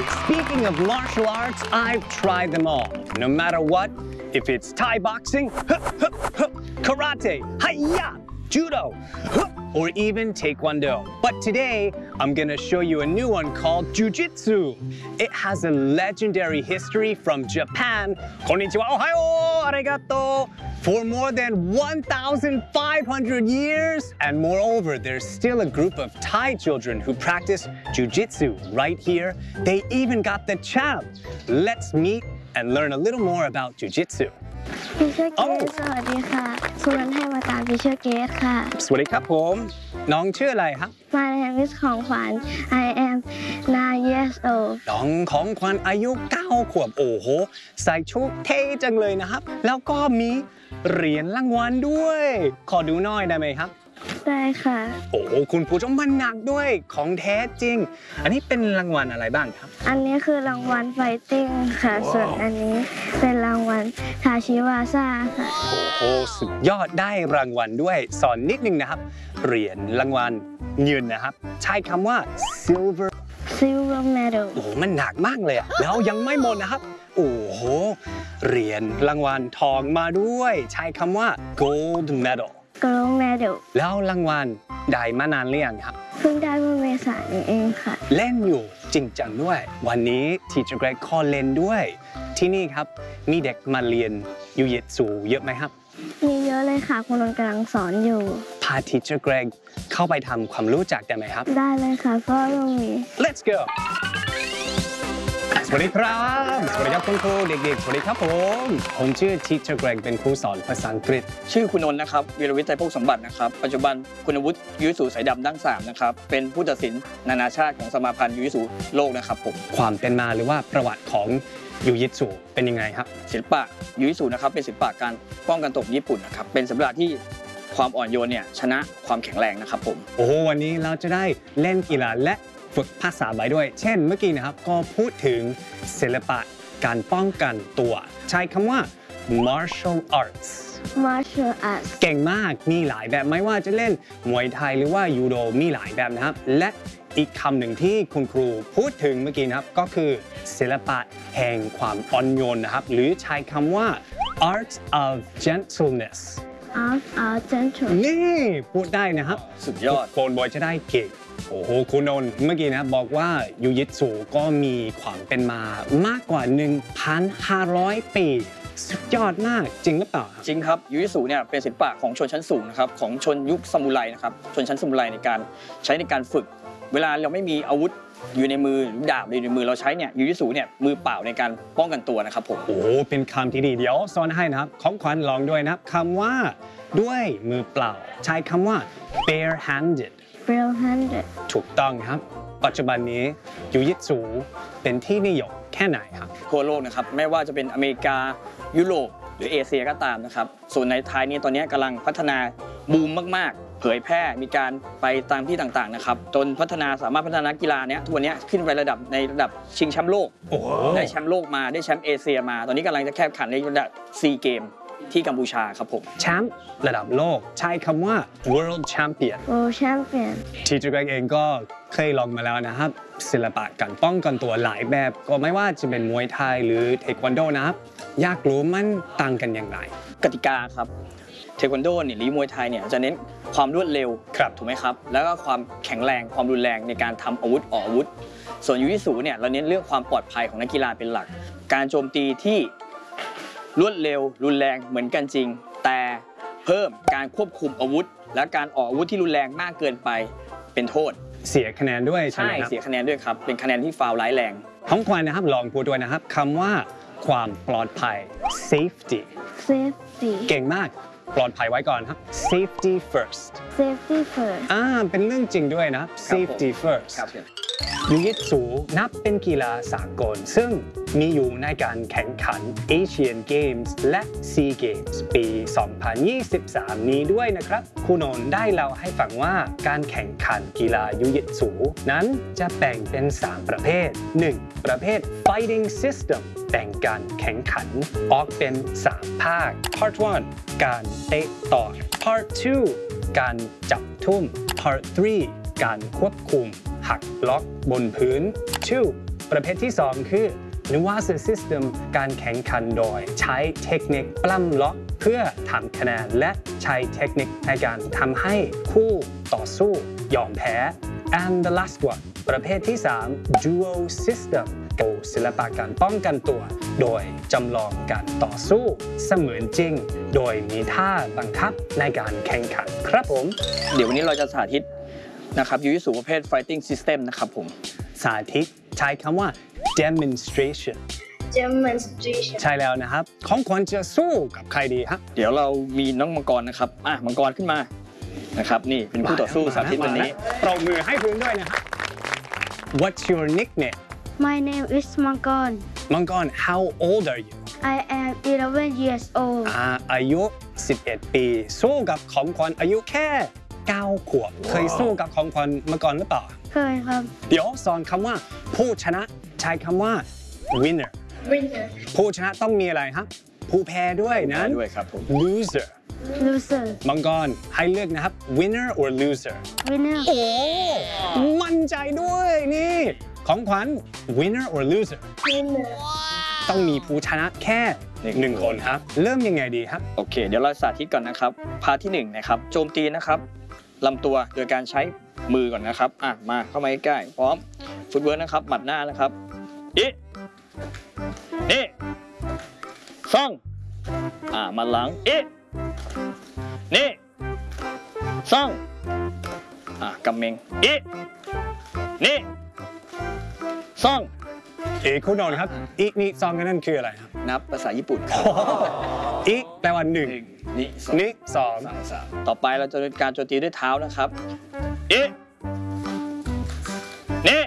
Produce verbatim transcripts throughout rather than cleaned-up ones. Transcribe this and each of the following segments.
Speaking of martial arts, I've tried them all. No matter what, if it's Thai boxing, karate, hi-ya, judo, or even taekwondo. But today, I'm gonna show you a new one called Jiu-Jitsu. It has a legendary history from Japan. Konnichiwa, ohayo, arigato. For more than one thousand five hundred years. And moreover, there's still a group of Thai children who practice Jiu-Jitsu right here. They even got the champ. Let's meet and learn a little more about Jiu-Jitsu. พิเชอร์เกตสวัสดีค่ะสุนันท์ให้มาตามพิเชอร์เกตค่ะสวัสดีครับผมน้องชื่ออะไรครับ My name is ของขวัญ I am nine years old น้องของขวัญอายุเก้าขวบโอ้โหใส่ชุดเท่จังเลยนะครับแล้วก็มีเหรียญรางวัลด้วยขอดูหน่อยได้ไหมครับได้ค่ะโอ้โหคุณผู้ชมมันหนักด้วยของแท้จริงอันนี้เป็นรางวัลอะไรบ้างครับอันนี้คือรางวัลไฟติ้งค่ะ wow. ส่วนอันนี้เป็นรางวัลทาชิวาซ่าค่ะโอ้โหสุดยอดได้รางวัลด้วยสอนนิดนึงนะครับเหรียญรางวัลเงินนะครับใช้คำว่า silver silver medal โอ้โหมันหนักมากเลยแล้วยังไม่หมดนะครับโอ้โหเหรียญรางวัลทองมาด้วยใช้คำว่า gold medal gold medal แล้วรางวัลได้มานานหรือยังครับเพิ่งได้เมื่อเมษายนเองค่ะเล่นอยู่จริงจังด้วยวันนี้ Teacher Greg ขอเล่นด้วยที่นี่ครับมีเด็กมาเรียนยูยิตสูเยอะไหมครับมีเยอะเลยค่ะคุณนนท์กำลังสอนอยู่พา Teacher Greg เข้าไปทำความรู้จักได้ไหมครับได้เลยค่ะก็ต้องมี Let's goสวัสดีครับสวัสดีครับคุณครูเด็กๆสวัสดีครับผมผมชื่อ Teacher Greg เป็นครูสอนภาษาอังกฤษชื่อคุณนนท์นะครับวีรวิทย์ไตรภพสมบัตินะครับปัจจุบันคุณวุฒิยูยิสูสายดำดั้งสามนะครับเป็นผู้ตัดสินนานาชาติของสมาพันธ์ยูยิสูโลกนะครับผมความเป็นมาหรือว่าประวัติของยูยิสูเป็นยังไงครับศิลปะยูยิสูนะครับเป็นศิลปะการป้องกันตกญี่ปุ่นนะครับเป็นศิลปะที่ความอ่อนโยนเนี่ยชนะความแข็งแรงนะครับผมโอ้โหวันนี้เราจะได้เล่นกีฬาและฝึกภาษาไปด้วยเช่นเมื่อกี้นะครับก็พูดถึงศิลปะการป้องกันตัวใช้คำว่า martial arts martial arts เก่งมากมีหลายแบบไม่ว่าจะเล่นมวยไทยหรือว่ายูโดมีหลายแบบนะครับและอีกคำหนึ่งที่คุณครูพูดถึงเมื่อกี้นะครับก็คือศิลปะแห่งความอ่อนโยนนะครับหรือใช้คำว่า art of gentleness art of gentleness นี่พูดได้นะครับสุดยอดโคนบอยจะได้เก่งโอ้โหคุณนนท์เมื่อกี้นะบอกว่ายูยิตสูก็มีความเป็นมามากกว่า หนึ่งพันห้าร้อย ปีสุดยอดมากจริงหรือเปล่าจริงครับยูยิสูเนี่ยเป็นศิลปะของชนชั้นสูงนะครับของชนยุคซามูไรนะครับชนชั้นซามูไรในการใช้ในการฝึกเวลาเราไม่มีอาวุธอยู่ในมือหรือดาบอยู่ในมือเราใช้เนี่ยยูยิสูเนี่ยมือเปล่าในการป้องกันตัวนะครับผมโอ้เป็นคำที่ดีเดี๋ยวสอนให้นะครับของขวัญลองด้วยนะครับคำว่าด้วยมือเปล่าใช้คำว่า bare handed bare-handed ถูกต้องครับปัจจุบันนี้ยูยิตสูเป็นที่นิยมแค่ไหนครับทั่วโลกนะครับไม่ว่าจะเป็นอเมริกายุโรปหรือเอเชียก็ตามนะครับส่วนในไทยนี่ตอนนี้กำลังพัฒนาบูมมากๆเผยแพร่มีการไปตามที่ต่างๆนะครับจนพัฒนาสามารถพัฒนากีฬาเนี้ยทุกวันนี้ขึ้นไประดับในระดับชิงแชมป์โลกได้แชมป์โลกมาได้แชมป์เอเชียมาตอนนี้กำลังจะแข่งขันในระดับซีเกมที่กัมพูชาครับผมแชมป์ระดับโลกใช้คำว่า world champion world champion ทีเจอร์ Greg เองก็เคยลองมาแล้วนะครับศิลปะการป้องกันตัวหลายแบบก็ไม่ว่าจะเป็นมวยไทยหรือเทควันโดนะครับอยากรู้มันต่างกันอย่างไรกติกาครับเทควันโดเนี่ยหรือมวยไทยเนี่ยจะเน้นความรวดเร็วถูกไหมครับแล้วก็ความแข็งแรงความรุนแรงในการทำอาวุธออกอาวุธส่วนยูยิสูเนี่ยเราเน้นเรื่องความปลอดภัยของนักกีฬาเป็นหลักการโจมตีที่รวดเร็วรุนแรงเหมือนกันจริงแต่เพิ่มการควบคุมอาวุธและการออกอาวุธที่รุนแรงมากเกินไปเป็นโทษเสียคะแนนด้วยใช่ไหมครับใช่เสียคะแนนด้วยครับเป็นคะแนนที่ฟาวล์ร้ายแรงของขวัญนะครับลองพูดด้วยนะครับคำว่าความปลอดภัย safety safety เก่งมากปลอดภัยไว้ก่อนครับ safety first safety first อ่าเป็นเรื่องจริงด้วยนะ safety first ครับยูยิตสูนับเป็นกีฬาสากลซึ่งมีอยู่ในการแข่งขัน Asian Games และ Sea Games ปี สองพันยี่สิบสาม นี้ด้วยนะครับคุณนนท์ได้เล่าให้ฟังว่าการแข่งขันกีฬายูยิตสูนั้นจะแบ่งเป็น สาม ประเภท หนึ่ง ประเภท Fighting System แบ่งการแข่งขันออกเป็น สาม ภาค Part หนึ่ง การเตะต่อย Part สอง การจับทุ่ม Part สาม การควบคุมหักล็อกบนพื้น สองประเภทที่สองคือ Nuance System การแข่งขันโดยใช้เทคนิคปล้ำล็อกเพื่อทำคะแนนและใช้เทคนิคในการทำให้คู่ต่อสู้ยอมแพ้ and the last one ประเภทที่สาม Duo System ศิลปะการป้องกันตัวโดยจำลองการต่อสู้เสมือนจริงโดยมีท่าบังคับในการแข่งขันครับผมเดี๋ยววันนี้เราจะสาธิตนะครับยูยิสุประเภท fighting system นะครับผมสาธิตใช้คำว่า demonstration demonstration ใช่แล้วนะครับของขวัญจะสู้กับใครดีครับเดี๋ยวเรามีน้องมังกรนะครับอ่ะมังกรขึ้นมานะครับนี่เป็นคู่ต่อสู้สาธิตวันนี้ปรบมือให้พื้นด้วยนะครับ What's your nickname My name is Mangon มังกร How old are you I am eleven years old อ่าอายุสิบเอ็ดปีสู้กับของขวัญอายุแค่เก้าขวบเคยสู้กับของขวัญมาก่อนหรือเปล่าเคยครับเดี๋ยวสอนคำว่าผู้ชนะใช้คำว่า winner winner ผู้ชนะต้องมีอะไรครับผู้แพ้ด้วยนะด้วยครับผม loser loser มังกรให้เลือกนะครับ winner or loser winner โอ้มั่นใจด้วยนี่ของขวัญ winner or loser winner ต้องมีผู้ชนะแค่หนึ่งคนครับเริ่มยังไงดีครับโอเคเดี๋ยวเราสาธิตก่อนนะครับพาร์ทที่หนึ่งนะครับโจมตีนะครับลำตัวโดยการใช้มือก่อนนะครับอ่ะมาเข้ามาใกล้ๆพร้อมฟุตเวิร์กนะครับหมัดหน้านะครับอีนี่ซ่องอ่ะมาหลังอีนี่ซ่องอ่ะกำเมงอีนี่ซ่องอีคุณนนท์ครับอีนี่ซองกันนั่นคืออะไรครับนับภาษาญี่ปุ่นครับอีแปลว่าหนึ่งนี่นี่สองต่อไปเราจะการโจมตีด้วยเท้านะครับอีนี่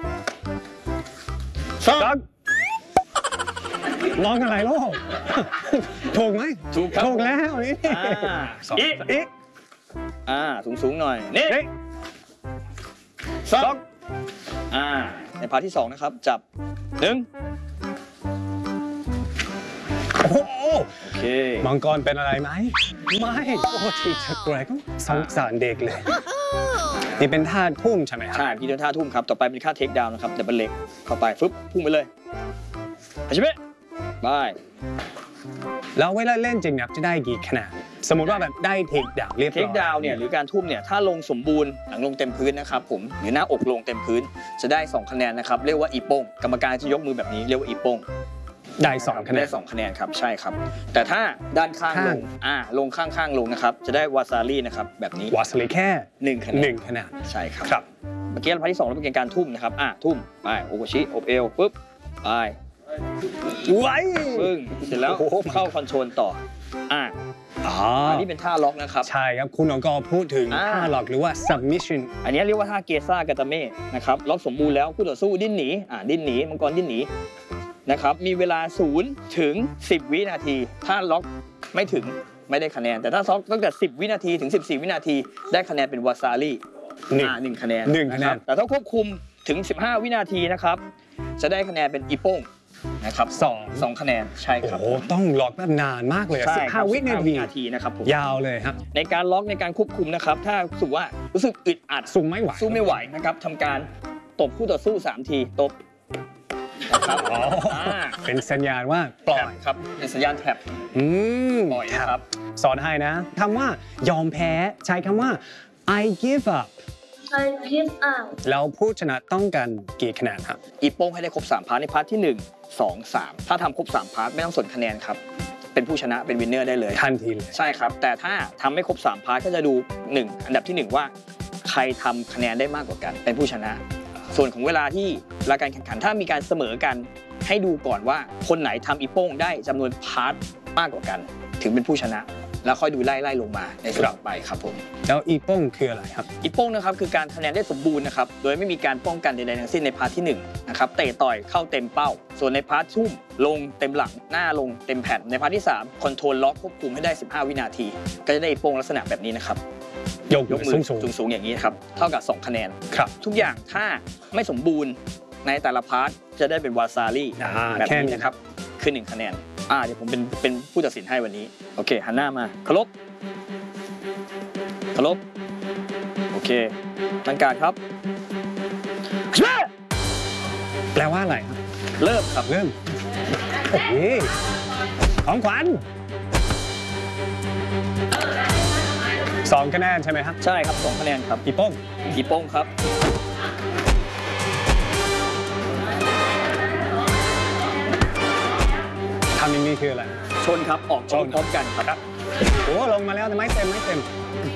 สองร้องอะไรลูกถูกไหมถูกครับถูกแล้วนี่อีอีอ่าสูงสูงหน่อยนี่สองอ่าในพาร์ทที่สองนะครับจับหนึ่งโอ้โหโอเคมังกรเป็นอะไรไหมไม่โอ้ทีเธอแกรกสงสารเด็กเลยนี่เป็นท่าทุ่มใช่ไหมครับใช่พี่เป็นท่าทุ่มครับต่อไปเป็นท่าเทคดาวน์นะครับเดี๋ยวเป็นเล็กเข้าไปฟึบพุ่งไปเลยอาชิเมะบายแล้วเวลาเล่นจริงเนี่ยจะได้กี่คะแนนสมมติว่าแบบได้เทคดาวเรียบร้อยเทคดาวเนี่ยหรือการทุ่มเนี่ยถ้าลงสมบูรณ์หลังลงเต็มพื้นนะครับผมหรือหน้าอกลงเต็มพื้นจะได้สองคะแนนนะครับเรียกว่าอีโป้งกรรมการจะยกมือแบบนี้เรียกว่าอีโป้งได้สองคะแนนได้สองคะแนนครับใช่ครับแต่ถ้าด้านข้างลงอ่าลงข้างๆลงนะครับจะได้วาซารี่นะครับแบบนี้วาซารี่แค่หนึ่งคะแนนหนึ่งคะแนนใช่ครับครับเมื่อกี้พาร์ทที่สองเราเป็นการทุ่มนะครับอ่าทุ่มไปโอโกชิอบเอวปุ๊บไปไว้ปึ้งเสร็จแล้วเข้าคอนโทรลต่ออ่าอันนี้เป็นท่าล็อกนะครับใช่ครับคุณองค์กรพูดถึงท่าล็อกหรือว่า submission อันนี้เรียกว่าท่าเกซ่ากาตาเม่นะครับล็อกสมบูรณ์แล้วคู่ต่อสู้ดิ้นหนีอ่าดิ้นหนีมังกรดิ้นหนีนะครับมีเวลาศูนย์ถึงสิบวินาทีถ้าล็อกไม่ถึงไม่ได้คะแนนแต่ถ้าล็อกตั้งแต่สิบวินาทีถึงสิบสี่วินาทีได้คะแนนเป็นวาซารี่หนึ่งคะแนนหนึ่งคะแนนแต่ถ้าควบคุมถึงสิบห้าวินาทีนะครับจะได้คะแนนเป็นอีโป้งนะครับสองสองคะแนนใช่ครับโอ้ต้องล็อกแบบนานมากเลยสิบห้าวินาทีนะครับผมยาวเลยครับในการล็อกในการควบคุมนะครับถ้ารู้สึกว่ารู้สึกอึดอัดสู้ไม่ไหวสู้ไม่ไหวนะครับทำการตบคู่ต่อสู้สามทีตบนะครับเป็นสัญญาณว่าปล่อยครับเป็นสัญญาณแท็บปล่อยครับสอนให้นะคำว่ายอมแพ้ใช้คำว่า I give up I give up แล้วผู้ชนะต้องการกี่คะแนนครับอีโป้งให้ได้ครบสามพาร์ทในพาร์ทที่หนึ่ง สอง สามถ้าทำครบสามพาร์ทไม่ต้องสนคะแนนครับเป็นผู้ชนะเป็นวินเนอร์ได้เลยทันทีเลยใช่ครับแต่ถ้าทำไม่ครบสามพาร์ทก็จะดูหนึ่งอันดับที่หนึ่งว่าใครทำคะแนนได้มากกว่ากันเป็นผู้ชนะส่วนของเวลาที่รายการแข่งขันถ้ามีการเสมอกันให้ดูก่อนว่าคนไหนทำอีโป้งได้จำนวนพาร์ทมากกว่ากันถึงเป็นผู้ชนะแล้วค่อยดูไล่ไล่ลงมาในส่วนต่อไปครับผมแล้วอีโป้งคืออะไรครับอีโป้งนะครับคือการคะแนนได้สมบูรณ์นะครับโดยไม่มีการป้องกันใดๆทั้งสิ้นในพาร์ทที่หนึ่งนะครับเตะต่อยเข้าเต็มเป้าส่วนในพาร์ททุ่มลงเต็มหลังหน้าลงเต็มแผ่นในพาร์ทที่สามคอนโทรลล็อกควบคุมให้ได้สิบห้าวินาทีก็จะได้อีโป้งลักษณะแบบนี้นะครับยกมือสูงๆอย่างนี้ครับเท่ากับสองคะแนนครับทุกอย่างถ้าไม่สมบูรณ์ในแต่ละพาร์ทจะได้เป็นวาซารี่แบบนี้นะครับคือหนึ่งคะแนนอ่าเดี๋ยวผมเป็นเป็นผู้ตัดสินให้วันนี้โอเคหันหน้ามาเคารพเคารพโอเคตั้งการครับแปลว่าอะไรครับเริ่มครับเริ่มโอ้โหของขวัญสองคะแนนใช่ไหมครับใช่ครับสองคะแนนครับอีโป้งอีโป้งครับทำอย่างนี้คืออะไรชนครับออกชนพร้อมกันครับโอ้ลงมาแล้วแต่ไม่เต็มไม่เต็ม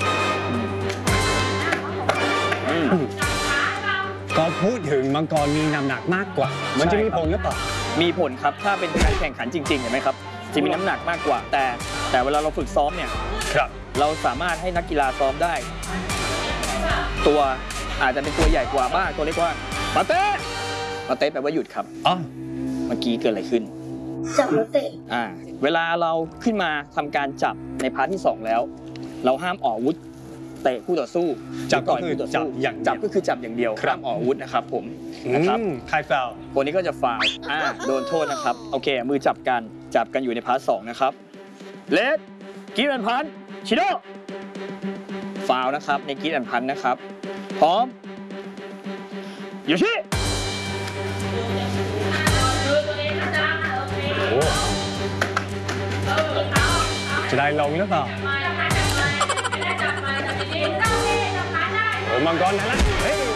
อืมก็พูดถึงมังกรมีน้ำหนักมากกว่า มันจะมีผลหรือเปล่ามีผลครับถ้าเป็นการแข่งขันจริงๆเห็นไหมครับจะมีน้ำหนักมากกว่า แต่แต่เวลาเราฝึกซ้อมเนี่ยครับเราสามารถให้นักกีฬาซ้อมได้ ตัวอาจจะเป็นตัวใหญ่กว่าบ้างตัวเล็กกว่าปาเต้ปาเต้แปลว่าหยุดครับอ๋อเมื่อกี้เกิดอะไรขึ้นจับแล้วเตะอ่าเวลาเราขึ้นมาทำการจับในพาร์ทที่สองแล้ว เราห้ามออกอาวุธเตะคู่ต่อสู้จับก็ต่อยคือคู่ต่อจับสู้อย่างเดียวจับก็คือจับอย่างเดียวครับห้ามออกอาวุธนะครับผมอืนะครับมใครฟาวคนนี้ก็จะฟาวล์อ่าโดนโทษนะครับโอเคมือจับกันจับกันอยู่ในพาร์ทสองนะครับเลดกีแอนพันชิโดฟาวล์นะครับในกีแอนพันนะครับพร้อมโยชิโอ้จะได้ลงหรือเปล่าโอ้มังกรนะนะเฮ้ย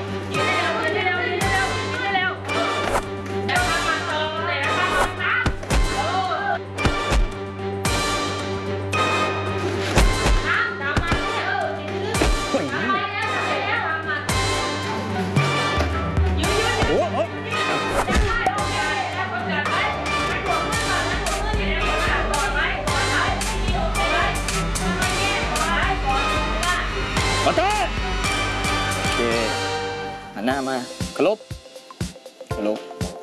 โอ้โหมาเต้โอเคหันหน้ามาเคารพเคารพ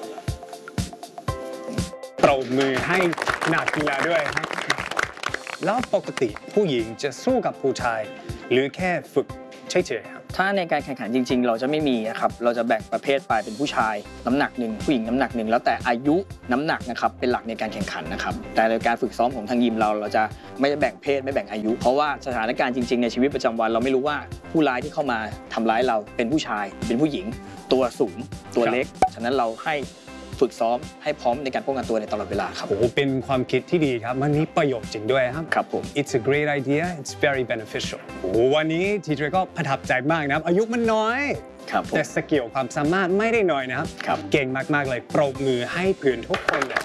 ปรบมือให้นักกีฬาด้วยครับ แล้วปกติผู้หญิงจะสู้กับผู้ชาย หรือแค่ฝึกเฉยๆครับถ้าในการแข่งขันจริงๆ เราจะไม่มีนะครับ เราจะแบ่งประเภทไปเป็นผู้ชายน้ำหนักหนึ่งผู้หญิงน้ำหนักหนึ่งแล้วแต่อายุน้ำหนักนะครับเป็นหลักในการแข่งขันนะครับแต่ในการฝึกซ้อมของทางยิมเราเราจะไม่ได้แบ่งเพศไม่แบ่งอายุ เพราะว่าสถานการณ์จริงๆในชีวิตประจำวันเราไม่รู้ว่าผู้ร้ายที่เข้ามาทำร้ายเราเป็นผู้ชาย เป็นผู้หญิง ตัวสูงตัวเล็กฉะนั้นเราให้ฝึกซ้อมให้พร้อมในการป้องกันตัวในตลอดเวลาครับโอ้โหเป็นความคิดที่ดีครับ มันมีประโยชน์จริงด้วยครับครับผม It's a great idea it's very beneficial โอ้โหวันนี้ทีเจก็ประทับใจมากนะครับ อายุมันน้อยครับผมแต่สกิลความสามารถไม่ได้น้อยนะครับครับเก่งมากๆเลยปรบมือให้เพื่อนทุกคนเลย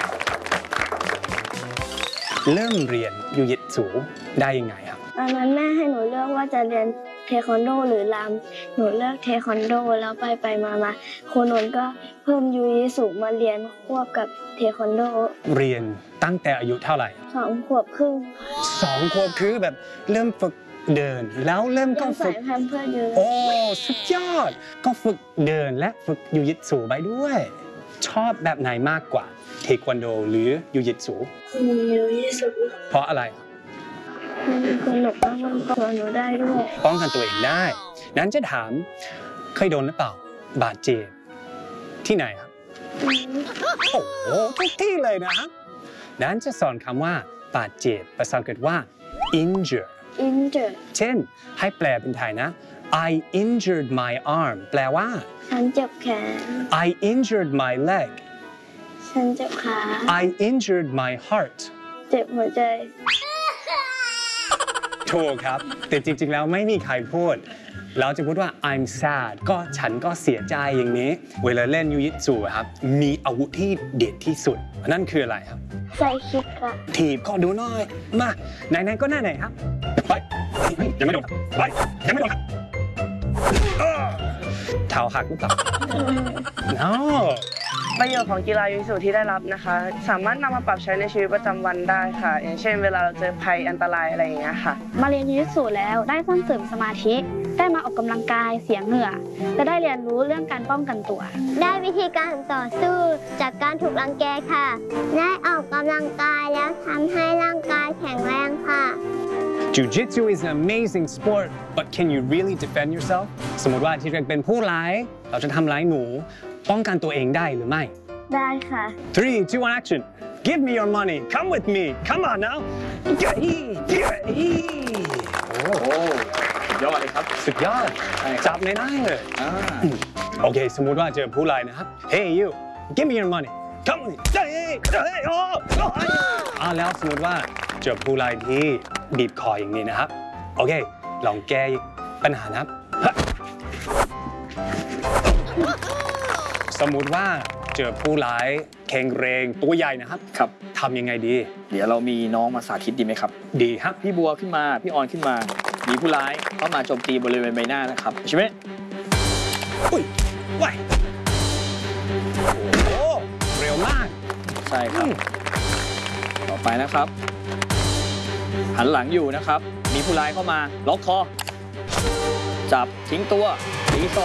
เริ่มเรียนยูยิตสูได้ยังไงครับตอนนั้นแม่ให้หนูเลือกว่าจะเรียนเทควันโดหรือรำหนูเลือกเทควันโดแล้วไปไปมามาครูนนท์ก็เพิ่มยูยิสูมาเรียนควบกับเทควันโดเรียนตั้งแต่อายุเท่าไหร่สองขวบครึ่งสองขวบคือแบบเริ่มฝึกเดิน แล้วเริ่มก็ยังฝึใส่กแพมเพิร์สอยู่เลยโอ้สุดยอด ก็ฝึกเดินและฝึกยูยิตสูไปด้วย ชอบแบบไหนมากกว่าเทควันโดหรือยูยิตสูมียูยิสูเพราะอะไรมันสนุกมากมันตัวหนูได้ด้วยป้องกันตัวเองได้ นั้นจะถามเคยโดนหรือเปล่า บาดเจ็บที่ไหนครับ โอ้โหทุกที่เลยนะครับนั้นจะสอนคำว่าบาดเจ็บภาษาอังกฤษว่า injure อินเจอร์เช่นให้แปลเป็นไทยนะ I injured my arm แปลว่าฉันเจ็บแขน I injured my leg ฉันเจ็บขา I injured my heart เจ็บหัวใจถูกครับ แต่จริงๆ แล้วไม่มีใครพูด เราจะพูดว่า I'm sad ก็ฉันก็เสียใจอย่างนี้ เวลาเล่นยูยิตสูครับ มีอาวุธที่เด็ดที่สุด นั่นคืออะไรครับใส่คิกค่ะถีบก็ดูหน่อย มา ไหนๆ ก็ไหนๆ ครับ ไปเฮ้ยยังไม่โดนครับไปยังไม่โดนครับเอ้อเท้าหักหรือเปล่า no ประโยชน์ของกีฬายูจิสูที่ได้รับนะคะ สามารถนำมาปรับใช้ในชีวิตประจำวันได้ค่ะ อย่างเช่นเวลาเราเจอภัยอันตรายอะไรอย่างเงี้ยค่ะมาเรียนยูจิสูแล้วได้สร้างเสริมสมาธิ ได้มาออกกำลังกายเสียเหงื่อและได้เรียนรู้เรื่องการป้องกันตัวได้วิธีการต่อสู้จากการถูกรังแกค่ะ ได้ออกกำลังกายแล้วทำให้ร่างกายแข็งแรงค่ะ Jiu-Jitsu is an amazing sport but can you really defend yourself สมมติว่าที่เรียนเป็นผู้ร้าย เราจะทำร้ายหนู ป้องกันตัวเองได้หรือไม่ได้ค่ะ three two one action give me your money come with me come on now เย้เย้โอ้โอ้ยอดเลยครับสุดยอดใช่ครับจับไม่ได้เลยอ่าโอเคสมมุติว่าเจอผู้ร้ายนะครับ Hey you give me your money come on hey hey oh oh อ่าแล้วสมมติว่าเจอผู้ร้ายที่บีบคออย่างนี้นะครับโอเคลองแก้ปัญหานะครับสมมุติว่าเจอผู้ร้ายแข็งแรงตัวใหญ่นะครับครับทำยังไงดีเดี๋ยวเรามีน้องมาสาธิตดีไหมครับดีครับพี่บัวขึ้นมาพี่ออนขึ้นมามีผู้ร้ายเข้ามาโจมตีบริเวณใบหน้านะครับใช่ไหมอุ้ยว้ายโอ้โหเร็วมากใช่ครับ ต่อไปนะครับ หันหลังอยู่นะครับ มีผู้ร้ายเข้ามาล็อกคอจับทิ้งตัวตีศอก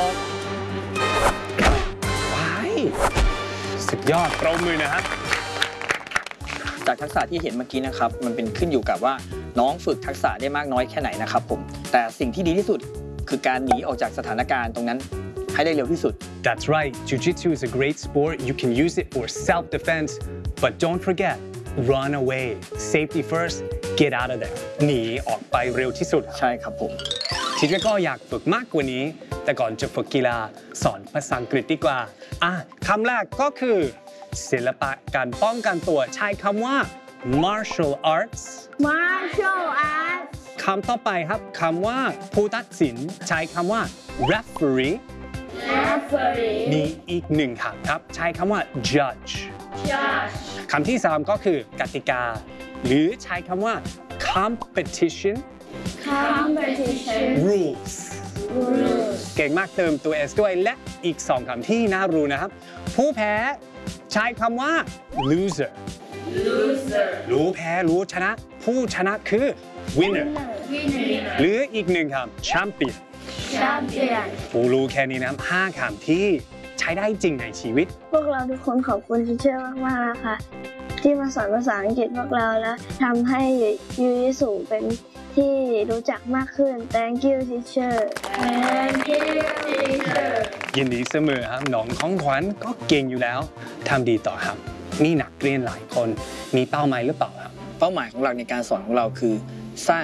ว้ายสุดยอดปรบมือนะครับจากทักษะที่เห็นเมื่อกี้นะครับมันเป็นขึ้นอยู่กับว่าน้องฝึกทักษะได้มากน้อยแค่ไหนนะครับผมแต่สิ่งที่ดีที่สุดคือการหนีออกจากสถานการณ์ตรงนั้นให้ได้เร็วที่สุด That's right. Jiu-Jitsu is a great sport. You can use it for self-defense, but don't forget, run away. Safety first. Get out of there. หนีออกไปเร็วที่สุดใช่ครับผมทีเจก็อยากฝึกมากกว่านี้ แต่ก่อนจะฝึกกีฬาสอนภาษาอังกฤษดีกว่าอ่ะคำแรกก็คือศิลปะการป้องกันตัวใช้คำว่า martial arts martial arts คำต่อไปครับคำว่าผู้ตัดสินใช้คำว่า referee referee มีอีกหนึ่งคำครับใช้คำว่า judge judge คำที่สามก็คือกติกา หรือใช้คำว่า competition competition rules rules เก่งมากเติมตัว S ด้วยและอีกสองคำที่น่ารู้นะครับ ผู้แพ้ใช้คำว่า loser loser รู้แพ้รู้ชนะ ผู้ชนะคือ winner winner หรืออีกหนึ่งคำ champion champion ผู้รู้แค่นี้นะครับห้าคำที่ใช้ได้จริงในชีวิตพวกเราทุกคนขอบคุณทีเชอร์มากๆนะคะที่มาสอนภาษาอังกฤษพวกเราแล้วทำให้ยูยิสุเป็นที่รู้จักมากขึ้น Thank you teacher Thank you teacher ยินดีเสมอครับน้องของขวัญก็เก่งอยู่แล้วทำดีต่อครับมีนักเรียนหลายคนมีเป้าหมายหรือเปล่าครับเป้าหมายของเราในการสอนของเราคือสร้าง